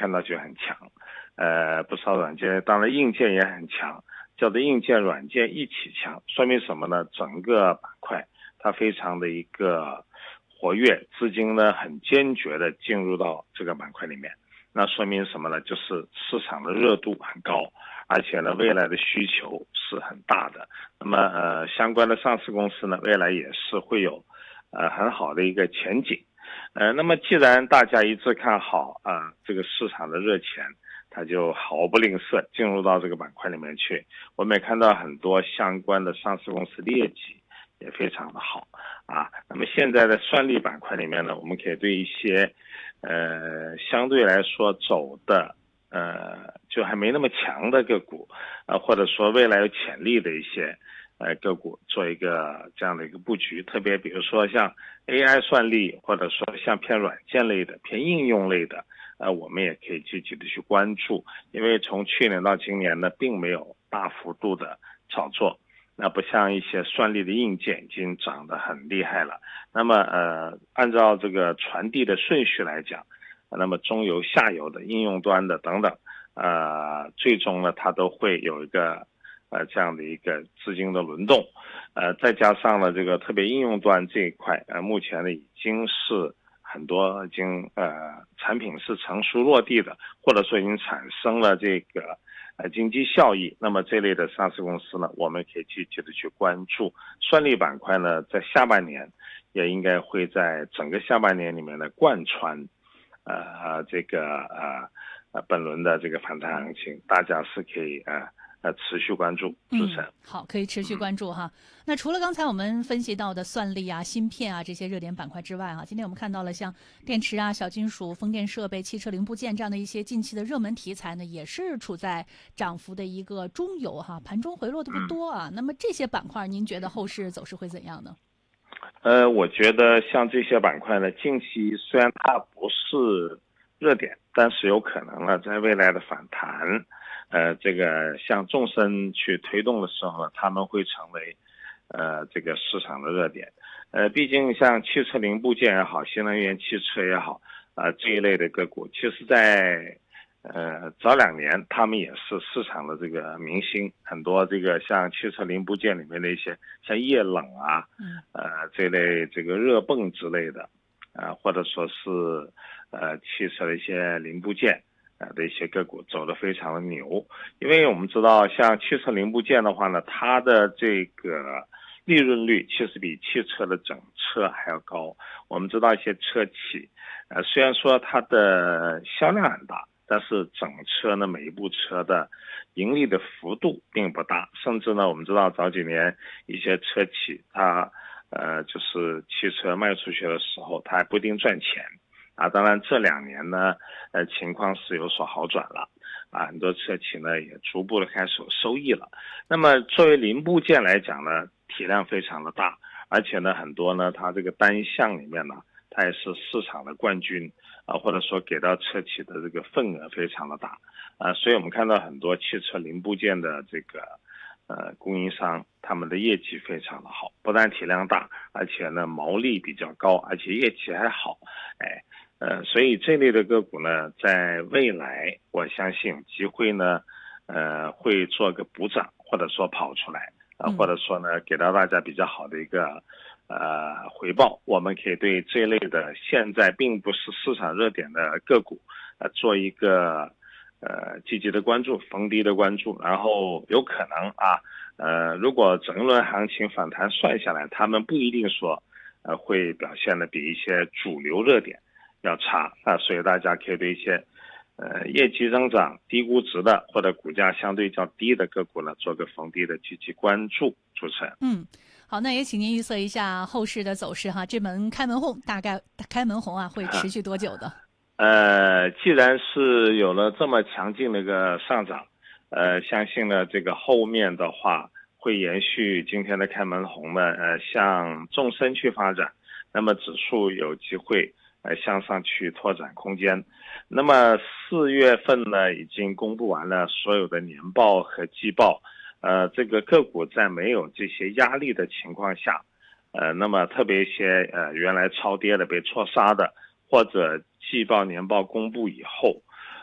看到就很强，不少软件当然硬件也很强，叫做硬件软件一起强，说明什么呢？整个板块它非常的一个活跃，资金呢很坚决的进入到这个板块里面，那说明什么呢？就是市场的热度很高，而且呢未来的需求是很大的。那么相关的上市公司呢，未来也是会有很好的一个前景。那么既然大家一致看好这个市场的热钱，它就毫不吝啬进入到这个板块里面去。我们也看到很多相关的上市公司的业绩也非常的好那么现在的算力板块里面呢，我们可以对一些相对来说走的就还没那么强的个股或者说未来有潜力的一些个股做一个这样的一个布局，特别比如说像 AI 算力，或者说像偏软件类的、偏应用类的，我们也可以积极的去关注，因为从去年到今年呢，并没有大幅度的炒作，那不像一些算力的硬件已经涨得很厉害了。那么按照这个传递的顺序来讲，那么中游、下游的应用端的等等，最终呢，它都会有一个这样的一个资金的轮动，再加上了这个特别应用端这一块，目前呢已经是很多已经产品是成熟落地的，或者说已经产生了这个经济效益，那么这类的上市公司呢，我们可以积极的去关注。算力板块呢，在下半年也应该会在整个下半年里面呢贯穿这个本轮的这个反弹行情，大家是可以持续关注。主持人， 好，可以持续关注哈。那除了刚才我们分析到的算力芯片这些热点板块之外今天我们看到了像电池小金属、风电设备、汽车零部件这样的一些近期的热门题材呢，也是处在涨幅的一个中游盘中回落的不多那么这些板块，您觉得后市走势会怎样呢？ 我觉得像这些板块呢，近期虽然它不是热点，但是有可能呢，在未来的反弹，这个向纵深去推动的时候呢，他们会成为这个市场的热点。毕竟像汽车零部件也好，新能源汽车也好，这一类的个股，其实在早2年他们也是市场的这个明星，很多这个像汽车零部件里面的一些像液冷这类这个热泵之类的或者说是汽车的一些零部件的一些个股走得非常的牛。因为我们知道像汽车零部件的话呢，它的这个利润率其实比汽车的整车还要高。我们知道一些车企虽然说它的销量很大，但是整车呢，每一部车的盈利的幅度并不大，甚至呢，我们知道早几年一些车企它就是汽车卖出去的时候，它还不一定赚钱当然这2年呢，情况是有所好转了很多车企呢也逐步的开始有收益了。那么作为零部件来讲呢，体量非常的大，而且呢，很多呢，它这个单项里面呢，它也是市场的冠军或者说给到车企的这个份额非常的大所以我们看到很多汽车零部件的这个供应商，他们的业绩非常的好，不但体量大，而且呢毛利比较高，而且业绩还好所以这类的个股呢，在未来我相信有机会呢会做个补涨，或者说跑出来或者说呢给到大家比较好的一个回报。我们可以对这一类的现在并不是市场热点的个股做一个积极的关注，逢低的关注，然后有可能如果整轮行情反弹算下来，他们不一定说会表现的比一些主流热点要差所以大家可以对一些业绩增长低估值的或者股价相对较低的个股呢做个逢低的积极关注。主持人， 好，那也请您预测一下后市的走势这门开门红大概开门红会持续多久的？ 既然是有了这么强劲的一个上涨，相信呢这个后面的话会延续今天的开门红呢向纵深去发展，那么指数有机会向上去拓展空间。那么4月份呢已经公布完了所有的年报和季报，这个个股在没有这些压力的情况下，那么特别一些原来超跌的被错杀的，或者季报年报公布以后